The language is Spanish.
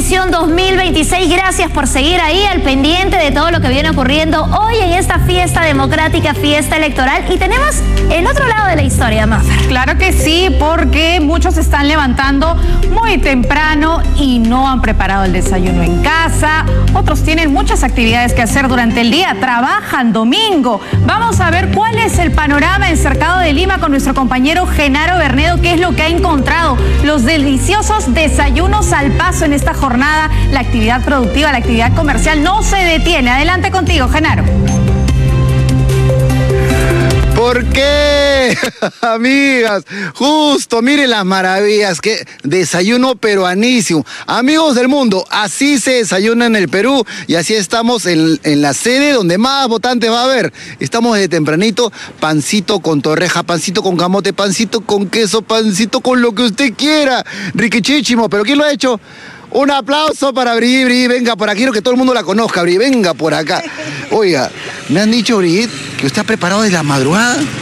Misión 2026. Gracias por seguir ahí al pendiente de todo lo que viene ocurriendo hoy en esta fiesta democrática, fiesta electoral. Y tenemos el otro lado de la historia, Mafer. Claro que sí, porque muchos se están levantando muy temprano y no han preparado el desayuno en casa. Otros tienen muchas actividades que hacer durante el día, trabajan domingo. Vamos a ver cuál es el panorama en Cercado de Lima con nuestro compañero Genaro Bernedo, qué es lo que ha encontrado. Los deliciosos desayunos al paso en esta jornada. La actividad productiva, la actividad comercial no se detiene. Adelante contigo, Genaro. ¿Por qué? Amigas, justo, miren las maravillas, que desayuno peruanísimo. Amigos del mundo, así se desayuna en el Perú y así estamos en la sede donde más votantes va a haber. Estamos desde tempranito, pancito con torreja, pancito con camote, pancito con queso, pancito con lo que usted quiera. Riquichichimo, ¿pero quién lo ha hecho? Un aplauso para Brigitte. Brigitte, venga por aquí, quiero que todo el mundo la conozca. Brigitte, venga por acá. Oiga, me han dicho, Brigitte, que usted ha preparado desde la madrugada.